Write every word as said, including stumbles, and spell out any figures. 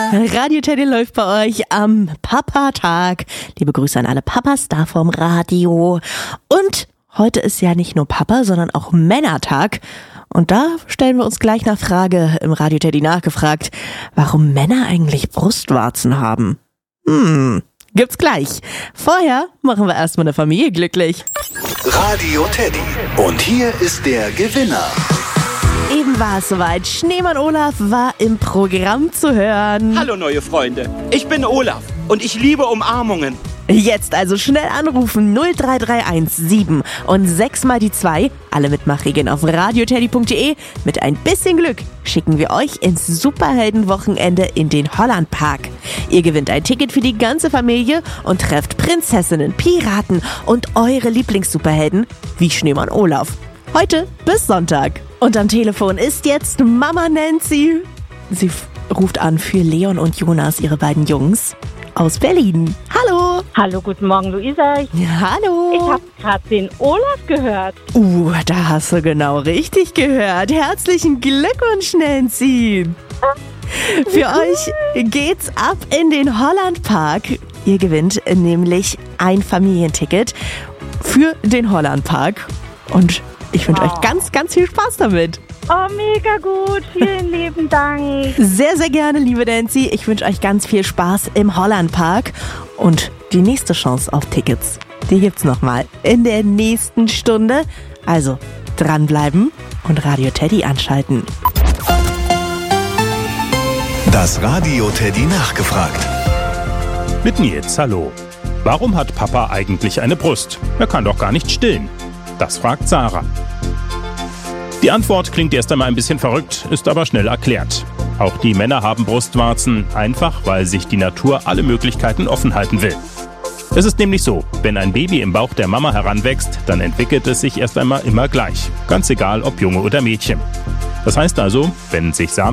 Radio Teddy läuft bei euch am Papa-Tag. Liebe Grüße an alle Papas da vom Radio. Und heute ist ja nicht nur Papa, sondern auch Männertag. Und da stellen wir uns gleich nach Frage im Radio Teddy nachgefragt, warum Männer eigentlich Brustwarzen haben. Hm, gibt's gleich. Vorher machen wir erstmal eine Familie glücklich. Radio Teddy. Und hier ist der Gewinner. Eben war es soweit. Schneemann Olaf war im Programm zu hören. Hallo neue Freunde, ich bin Olaf und ich liebe Umarmungen. Jetzt also schnell anrufen null drei drei eins sieben und sechs mal die zwei. Alle Mitmachregeln auf radioteddy punkt de. Mit ein bisschen Glück schicken wir euch ins Superheldenwochenende in den Hollandpark. Ihr gewinnt ein Ticket für die ganze Familie und trefft Prinzessinnen, Piraten und eure Lieblingssuperhelden wie Schneemann Olaf. Heute bis Sonntag. Und am Telefon ist jetzt Mama Nancy. Sie f- ruft an für Leon und Jonas, ihre beiden Jungs aus Berlin. Hallo. Hallo, guten Morgen, Luisa. Ja, hallo. Ich habe gerade den Olaf gehört. Uh, da hast du genau richtig gehört. Herzlichen Glückwunsch, Nancy. Für euch geht's ab in den Hollandpark. Ihr gewinnt nämlich ein Familienticket für den Hollandpark. Und ich wünsche Oh. euch ganz, ganz viel Spaß damit. Oh, mega gut. Vielen lieben Dank. Sehr, sehr gerne, liebe Nancy. Ich wünsche euch ganz viel Spaß im Hollandpark. Und die nächste Chance auf Tickets, die gibt's nochmal in der nächsten Stunde. Also dranbleiben und Radio Teddy anschalten. Das Radio Teddy nachgefragt. Mit Nils, hallo. Warum hat Papa eigentlich eine Brust? Er kann doch gar nicht stillen. Das fragt Sarah. Die Antwort klingt erst einmal ein bisschen verrückt, ist aber schnell erklärt. Auch die Männer haben Brustwarzen, einfach weil sich die Natur alle Möglichkeiten offen halten will. Es ist nämlich so, wenn ein Baby im Bauch der Mama heranwächst, dann entwickelt es sich erst einmal immer gleich. Ganz egal, ob Junge oder Mädchen. Das heißt also, wenn sich Samen